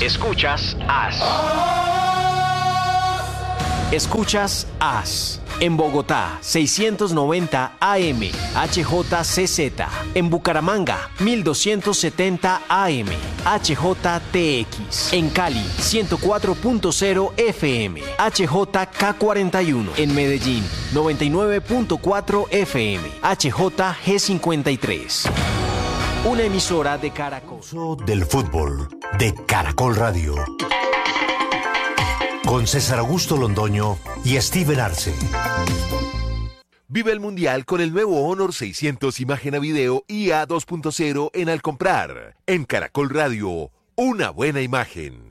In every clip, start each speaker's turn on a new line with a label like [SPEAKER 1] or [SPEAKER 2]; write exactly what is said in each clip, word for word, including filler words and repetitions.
[SPEAKER 1] Escuchas As. Escuchas As. En Bogotá, seiscientos noventa A M, H J C Z. En Bucaramanga, mil doscientos setenta A M, H J T X. En Cali, ciento cuatro punto cero F M, H J K cuarenta y uno. En Medellín, noventa y nueve punto cuatro F M, H J G cincuenta y tres. Una emisora de Caracol.
[SPEAKER 2] Del fútbol, de Caracol Radio. Con César Augusto Londoño y Steven Arce.
[SPEAKER 3] Vive el Mundial con el nuevo Honor seiscientos Imagen a Video I A dos punto cero en Al Comprar. En Caracol Radio, una buena imagen.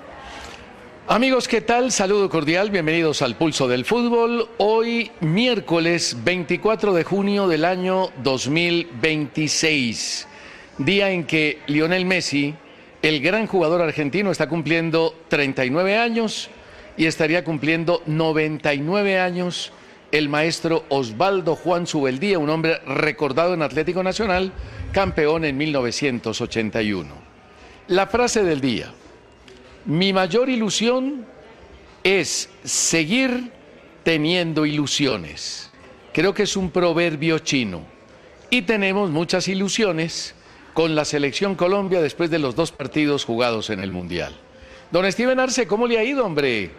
[SPEAKER 4] Amigos, ¿qué tal? Saludo cordial, bienvenidos al Pulso del Fútbol. Hoy, miércoles veinticuatro de junio del año dos mil veintiséis. Día en que Lionel Messi, el gran jugador argentino, está cumpliendo treinta y nueve años y estaría cumpliendo noventa y nueve años el maestro Osvaldo Juan Zubeldía, un hombre recordado en Atlético Nacional, campeón en mil novecientos ochenta y uno. La frase del día: mi mayor ilusión es seguir teniendo ilusiones. Creo que es un proverbio chino y tenemos muchas ilusiones con la Selección Colombia después de los dos partidos jugados en el Mundial. Don Steven Arce, ¿cómo le ha ido, hombre?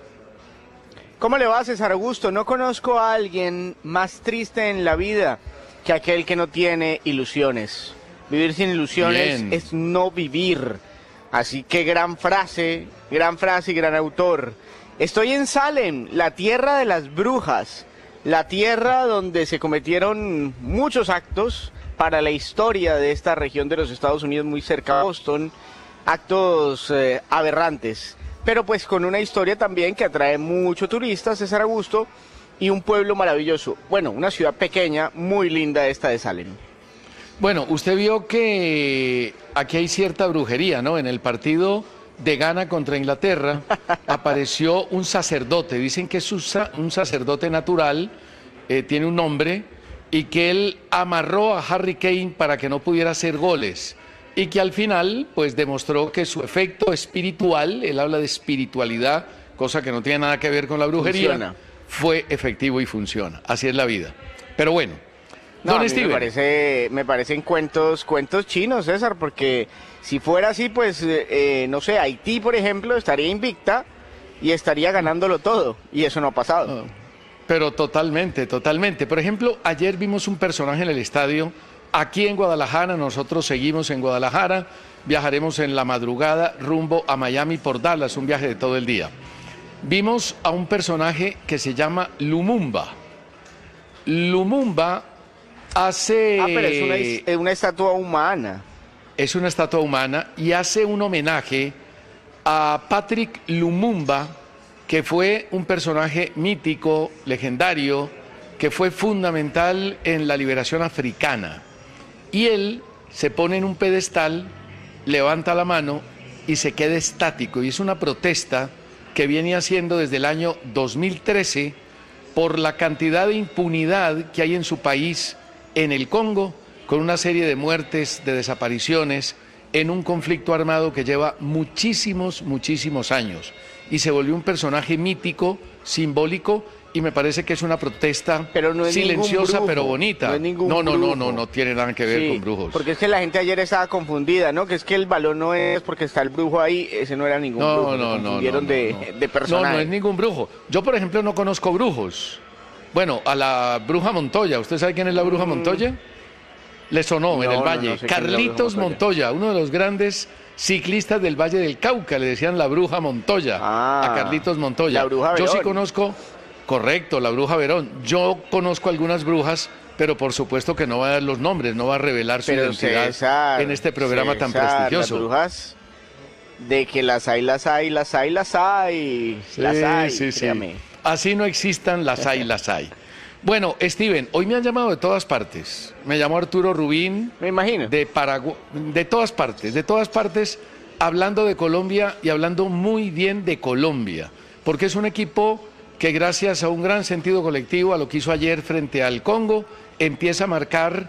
[SPEAKER 5] ¿Cómo le va, César Augusto? No conozco a alguien más triste en la vida que aquel que no tiene ilusiones. Vivir sin ilusiones Bien. es no vivir. Así que gran frase, gran frase y gran autor. Estoy en Salem, la tierra de las brujas, la tierra donde se cometieron muchos actos para la historia de esta región de los Estados Unidos, muy cerca de Boston, actos eh, aberrantes, pero pues con una historia también que atrae mucho turista, César Augusto, y un pueblo maravilloso. Bueno, una ciudad pequeña, muy linda esta de Salem.
[SPEAKER 4] Bueno, usted vio que aquí hay cierta brujería, ¿no? En el partido de Ghana contra Inglaterra apareció un sacerdote, dicen que es un sacerdote natural, eh, tiene un nombre, y que él amarró a Harry Kane para que no pudiera hacer goles, y que al final pues demostró que su efecto espiritual, él habla de espiritualidad, cosa que no tiene nada que ver con la brujería, funciona. Fue efectivo y funciona. Así es la vida. Pero bueno,
[SPEAKER 5] no,
[SPEAKER 4] don
[SPEAKER 5] a mí
[SPEAKER 4] Steven.
[SPEAKER 5] Me, parece, me parecen cuentos, cuentos chinos, César, porque si fuera así, pues, eh, no sé, Haití, por ejemplo, estaría invicta y estaría ganándolo todo, y eso no ha pasado.
[SPEAKER 4] Oh. Pero totalmente, totalmente. Por ejemplo, ayer vimos un personaje en el estadio, aquí en Guadalajara, nosotros seguimos en Guadalajara, viajaremos en la madrugada rumbo a Miami por Dallas, un viaje de todo el día. Vimos a un personaje que se llama Lumumba. Lumumba hace...
[SPEAKER 5] Ah, pero es una, es una estatua humana.
[SPEAKER 4] Es una estatua humana y hace un homenaje a Patrick Lumumba, que fue un personaje mítico, legendario, que fue fundamental en la liberación africana. Y él se pone en un pedestal, levanta la mano y se queda estático. Y es una protesta que viene haciendo desde el año dos mil trece por la cantidad de impunidad que hay en su país, en el Congo, con una serie de muertes, de desapariciones, en un conflicto armado que lleva muchísimos, muchísimos años. Y se volvió un personaje mítico, simbólico, y me parece que es una protesta pero no es silenciosa pero bonita.
[SPEAKER 5] No, es ningún
[SPEAKER 4] no, no,
[SPEAKER 5] brujo.
[SPEAKER 4] no, no, no tiene nada que ver
[SPEAKER 5] sí,
[SPEAKER 4] con brujos.
[SPEAKER 5] Porque es que la gente ayer estaba confundida, ¿no? Que es que el balón no es porque está el brujo ahí, ese no era ningún
[SPEAKER 4] no,
[SPEAKER 5] brujo.
[SPEAKER 4] No, no, no, no,
[SPEAKER 5] de,
[SPEAKER 4] no.
[SPEAKER 5] de personaje.
[SPEAKER 4] No, no es ningún brujo. Yo, por ejemplo, no conozco brujos. Bueno, a la bruja Montoya, ¿usted sabe quién es la bruja mm. Montoya? Le sonó
[SPEAKER 5] no,
[SPEAKER 4] en el Valle.
[SPEAKER 5] No, no sé
[SPEAKER 4] Carlitos Montoya, uno de los grandes ciclistas del Valle del Cauca, le decían la bruja Montoya,
[SPEAKER 5] ah,
[SPEAKER 4] a Carlitos Montoya.
[SPEAKER 5] La bruja Verón.
[SPEAKER 4] Yo sí conozco, correcto, la bruja Verón. Yo conozco algunas brujas, pero por supuesto que no va a dar los nombres, no va a revelar su
[SPEAKER 5] pero
[SPEAKER 4] identidad
[SPEAKER 5] César,
[SPEAKER 4] en este programa
[SPEAKER 5] César,
[SPEAKER 4] tan prestigioso.
[SPEAKER 5] Las brujas, de que las hay, las hay, las hay, las hay,
[SPEAKER 4] sí,
[SPEAKER 5] las hay,
[SPEAKER 4] sí, sí.
[SPEAKER 5] créame.
[SPEAKER 4] Así no existan, las hay, las hay. Bueno, Steven, hoy me han llamado de todas partes. Me llamó Arturo Rubín.
[SPEAKER 5] Me imagino.
[SPEAKER 4] De Paraguay, de todas partes, de todas partes, hablando de Colombia y hablando muy bien de Colombia. Porque es un equipo que gracias a un gran sentido colectivo, a lo que hizo ayer frente al Congo, empieza a marcar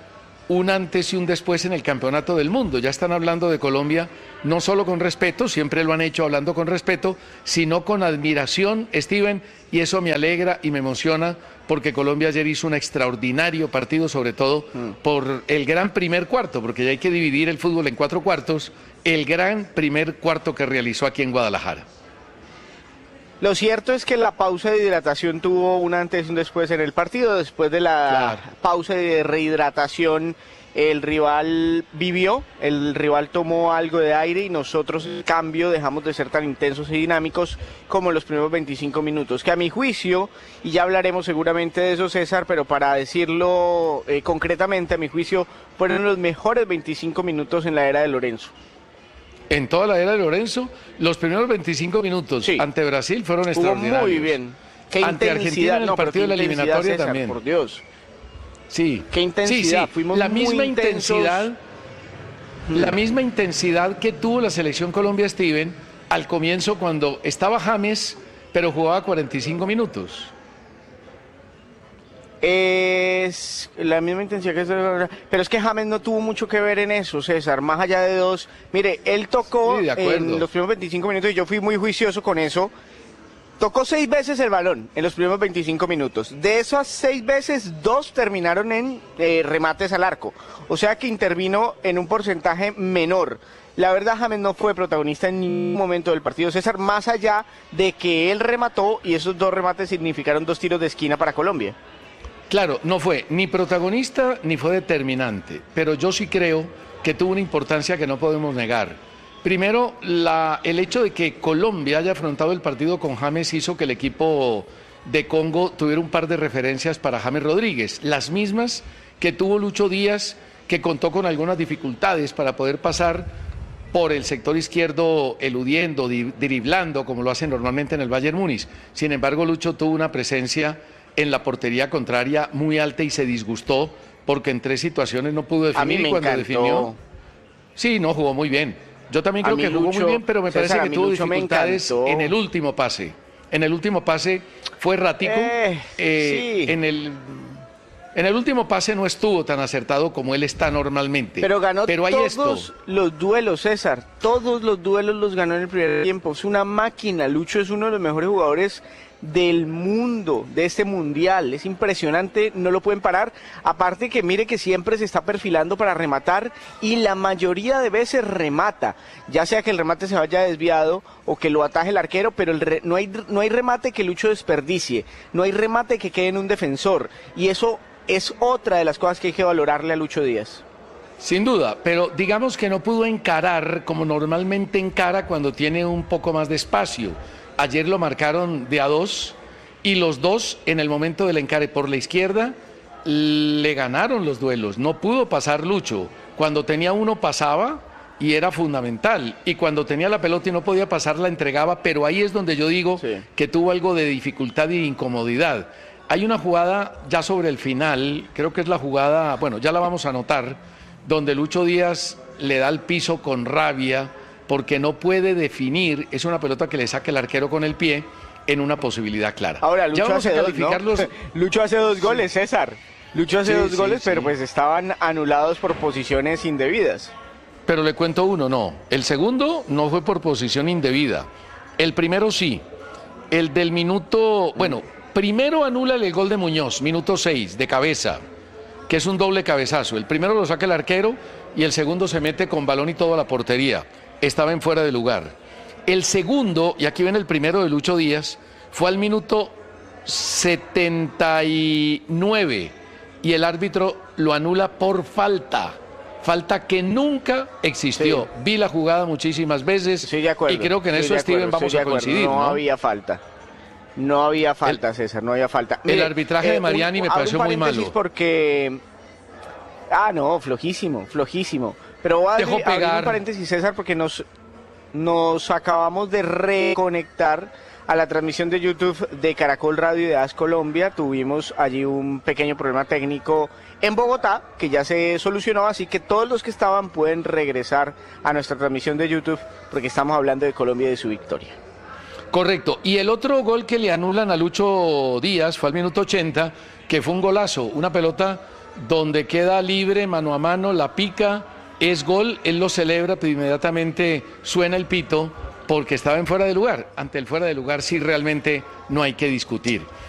[SPEAKER 4] un antes y un después en el campeonato del mundo. Ya están hablando de Colombia no solo con respeto, siempre lo han hecho hablando con respeto, sino con admiración, Steven, y eso me alegra y me emociona porque Colombia ayer hizo un extraordinario partido, sobre todo mm. por el gran primer cuarto, porque ya hay que dividir el fútbol en cuatro cuartos, el gran primer cuarto que realizó aquí en Guadalajara.
[SPEAKER 5] Lo cierto es que la pausa de hidratación tuvo un antes y un después en el partido. Después de la claro. pausa de rehidratación, el rival vivió, el rival tomó algo de aire y nosotros, en cambio, dejamos de ser tan intensos y dinámicos como los primeros veinticinco minutos, que a mi juicio, y ya hablaremos seguramente de eso, César, pero para decirlo eh, concretamente, a mi juicio, fueron los mejores veinticinco minutos en la era de Lorenzo.
[SPEAKER 4] En toda la era de Lorenzo, los primeros veinticinco minutos sí. ante Brasil fueron Estuvo extraordinarios.
[SPEAKER 5] Muy bien. Qué
[SPEAKER 4] ante Argentina en el
[SPEAKER 5] no,
[SPEAKER 4] partido de la eliminatoria
[SPEAKER 5] César,
[SPEAKER 4] también.
[SPEAKER 5] Por Dios.
[SPEAKER 4] Sí.
[SPEAKER 5] Qué intensidad.
[SPEAKER 4] Sí, sí.
[SPEAKER 5] Fuimos
[SPEAKER 4] la
[SPEAKER 5] muy
[SPEAKER 4] misma
[SPEAKER 5] intensos.
[SPEAKER 4] intensidad, hmm. la misma intensidad que tuvo la selección Colombia, Steven, al comienzo cuando estaba James, pero jugaba cuarenta y cinco minutos.
[SPEAKER 5] Es la misma intensidad que es, pero es que James no tuvo mucho que ver en eso, César, más allá de dos. Mire, él tocó sí, en los primeros veinticinco minutos y yo fui muy juicioso con eso. Tocó seis veces el balón en los primeros veinticinco minutos. De esas seis veces, dos terminaron en eh, remates al arco. O sea que intervino en un porcentaje menor. La verdad, James no fue protagonista en ningún momento del partido, César, más allá de que él remató y esos dos remates significaron dos tiros de esquina para Colombia.
[SPEAKER 4] Claro, no fue ni protagonista ni fue determinante, pero yo sí creo que tuvo una importancia que no podemos negar. Primero, la, el hecho de que Colombia haya afrontado el partido con James hizo que el equipo de Congo tuviera un par de referencias para James Rodríguez, las mismas que tuvo Lucho Díaz, que contó con algunas dificultades para poder pasar por el sector izquierdo, eludiendo, driblando, como lo hacen normalmente en el Bayern Múnich. Sin embargo, Lucho tuvo una presencia en la portería contraria muy alta y se disgustó porque en tres situaciones no pudo definir.
[SPEAKER 5] A mí me
[SPEAKER 4] y cuando
[SPEAKER 5] encantó.
[SPEAKER 4] definió, sí, no jugó muy bien. Yo también creo que
[SPEAKER 5] Lucho,
[SPEAKER 4] jugó muy bien, pero me
[SPEAKER 5] César,
[SPEAKER 4] parece que tuvo
[SPEAKER 5] Lucho
[SPEAKER 4] dificultades en el último pase. En el último pase fue errático.
[SPEAKER 5] Eh,
[SPEAKER 4] eh,
[SPEAKER 5] sí.
[SPEAKER 4] En el en el último pase no estuvo tan acertado como él está normalmente.
[SPEAKER 5] Pero ganó
[SPEAKER 4] pero hay
[SPEAKER 5] todos
[SPEAKER 4] esto.
[SPEAKER 5] los duelos, César. Todos los duelos los ganó en el primer tiempo. Es una máquina. Lucho es uno de los mejores jugadores del mundo, de este mundial. Es impresionante, no lo pueden parar. Aparte que mire que siempre se está perfilando para rematar y la mayoría de veces remata, ya sea que el remate se vaya desviado o que lo ataje el arquero, pero el re, no, hay, no hay remate que Lucho desperdicie, no hay remate que quede en un defensor, y eso es otra de las cosas que hay que valorarle a Lucho Díaz.
[SPEAKER 4] Sin duda, pero digamos que no pudo encarar como normalmente encara cuando tiene un poco más de espacio. Ayer lo marcaron de a dos y los dos en el momento del encare por la izquierda le ganaron los duelos. No pudo pasar Lucho. Cuando tenía uno pasaba y era fundamental. Y cuando tenía la pelota y no podía pasar la entregaba, pero ahí es donde yo digo sí. que tuvo algo de dificultad y incomodidad. Hay una jugada ya sobre el final, creo que es la jugada, bueno, ya la vamos a anotar, donde Lucho Díaz le da al piso con rabia porque no puede definir, es una pelota que le saca el arquero con el pie en una posibilidad clara.
[SPEAKER 5] Ahora, Lucho hace dos, ¿no? los... Lucho hace dos goles, César. Lucho hace sí, dos sí, goles, sí. pero pues estaban anulados por posiciones indebidas.
[SPEAKER 4] Pero le cuento uno, no. El segundo no fue por posición indebida. El primero sí. El del minuto, bueno, primero anula el gol de Muñoz, minuto seis, de cabeza, que es un doble cabezazo. El primero lo saca el arquero y el segundo se mete con balón y todo a la portería. Estaba en fuera de lugar. El segundo, y aquí viene el primero de Lucho Díaz, fue al minuto setenta y nueve y el árbitro lo anula por falta. Falta que nunca existió. Sí. Vi la jugada muchísimas veces
[SPEAKER 5] sí, de acuerdo,
[SPEAKER 4] y creo que en
[SPEAKER 5] sí,
[SPEAKER 4] eso, Steven, vamos a coincidir.
[SPEAKER 5] No,
[SPEAKER 4] ¿no?
[SPEAKER 5] había falta. No había falta, el, César, no había falta.
[SPEAKER 4] Mire, el arbitraje eh, de Mariani un, me pareció muy malo.
[SPEAKER 5] Porque... Ah, no, flojísimo, flojísimo. Pero voy a abrir, abrir un paréntesis, César, porque nos, nos acabamos de reconectar a la transmisión de YouTube de Caracol Radio y de AS Colombia. Tuvimos allí un pequeño problema técnico en Bogotá, que ya se solucionó, así que todos los que estaban pueden regresar a nuestra transmisión de YouTube, porque estamos hablando de Colombia y de su victoria.
[SPEAKER 4] Correcto, y el otro gol que le anulan a Lucho Díaz fue al minuto ochenta, que fue un golazo, una pelota donde queda libre mano a mano, la pica, es gol, él lo celebra, pero inmediatamente suena el pito porque estaba en fuera de lugar. Ante el fuera de lugar sí realmente no hay que discutir.